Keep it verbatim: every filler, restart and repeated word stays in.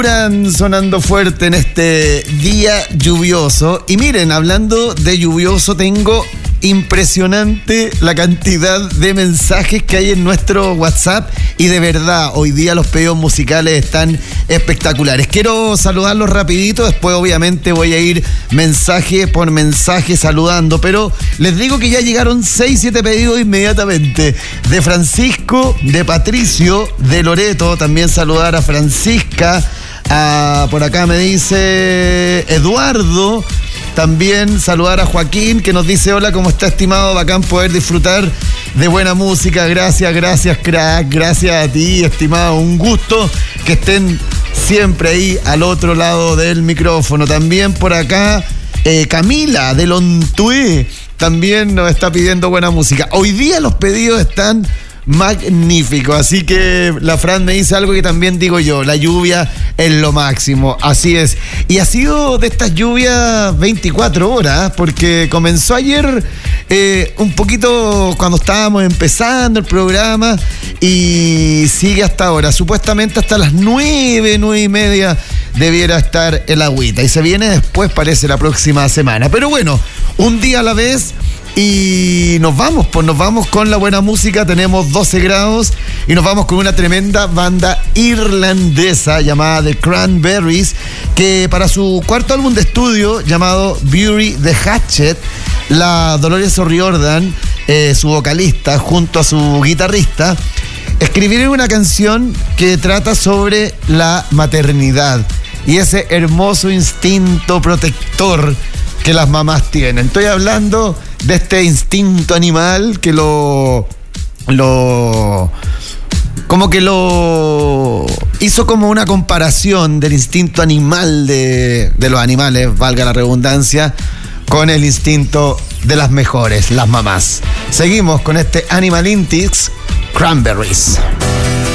Sonando fuerte en este día lluvioso. Y miren, hablando de lluvioso, tengo impresionante la cantidad de mensajes que hay en nuestro WhatsApp y de verdad, hoy día los pedidos musicales están espectaculares. Quiero saludarlos rapidito, después obviamente voy a ir mensaje por mensaje saludando, pero les digo que ya llegaron seis, siete pedidos inmediatamente. De Francisco, de Patricio, de Loreto, también saludar a Francisca. Ah, por acá me dice Eduardo. También saludar a Joaquín, que nos dice: hola, ¿cómo está, estimado? Bacán poder disfrutar de buena música. Gracias, gracias, crack. Gracias a ti, estimado. Un gusto que estén siempre ahí al otro lado del micrófono. También por acá eh, Camila de Lontué también nos está pidiendo buena música. Hoy día los pedidos están magnífico, así que la Fran me dice algo que también digo yo: la lluvia es lo máximo, así es. Y ha sido de estas lluvias veinticuatro horas, porque comenzó ayer eh, un poquito cuando estábamos empezando el programa y sigue hasta ahora, supuestamente hasta las nueve, nueve y media debiera estar el agüita, y se viene después, parece, la próxima semana. Pero bueno, un día a la vez. Y nos vamos, pues nos vamos con la buena música. Tenemos doce grados y nos vamos con una tremenda banda irlandesa llamada The Cranberries, que para su cuarto álbum de estudio llamado Bury the Hatchet, la Dolores O'Riordan, eh, su vocalista, junto a su guitarrista, escribieron una canción que trata sobre la maternidad y ese hermoso instinto protector que las mamás tienen. Estoy hablando de este instinto animal que lo lo como que lo hizo como una comparación del instinto animal de, de los animales, valga la redundancia, con el instinto de las mejores, las mamás. Seguimos con este Animal Instincts, Cranberries.